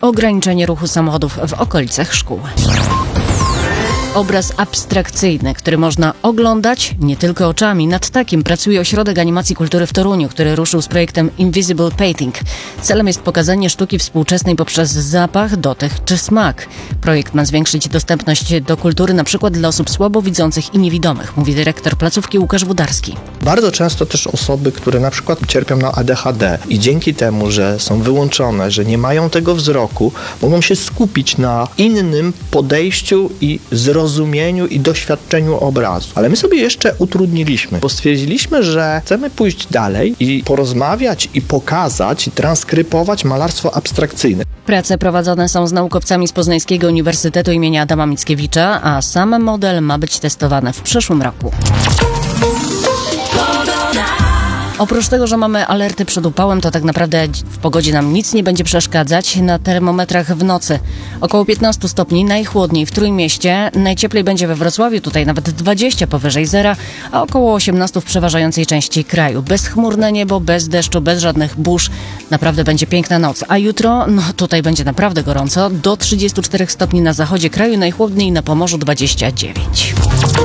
ograniczenie ruchu samochodów w okolicach szkół. Obraz abstrakcyjny, który można oglądać nie tylko oczami. Nad takim pracuje Ośrodek Animacji Kultury w Toruniu, który ruszył z projektem Invisible Painting. Celem jest pokazanie sztuki współczesnej poprzez zapach, dotyk czy smak. Projekt ma zwiększyć dostępność do kultury na przykład dla osób słabowidzących i niewidomych, mówi dyrektor placówki Łukasz Wudarski. Bardzo często też osoby, które na przykład cierpią na ADHD i dzięki temu, że są wyłączone, że nie mają tego wzroku, mogą się skupić na innym podejściu i zrozumieniu i doświadczeniu obrazu. Ale my sobie jeszcze utrudniliśmy, bo stwierdziliśmy, że chcemy pójść dalej i porozmawiać i pokazać i transkrybować malarstwo abstrakcyjne. Prace prowadzone są z naukowcami z Poznańskiego Uniwersytetu im. Adama Mickiewicza, a sam model ma być testowany w przyszłym roku. Oprócz tego, że mamy alerty przed upałem, to tak naprawdę w pogodzie nam nic nie będzie przeszkadzać. Na termometrach w nocy około 15 stopni, najchłodniej w Trójmieście. Najcieplej będzie we Wrocławiu, tutaj nawet 20 powyżej zera, a około 18 w przeważającej części kraju. Bezchmurne niebo, bez deszczu, bez żadnych burz. Naprawdę będzie piękna noc. A jutro, tutaj będzie naprawdę gorąco. Do 34 stopni na zachodzie kraju, najchłodniej na Pomorzu 29.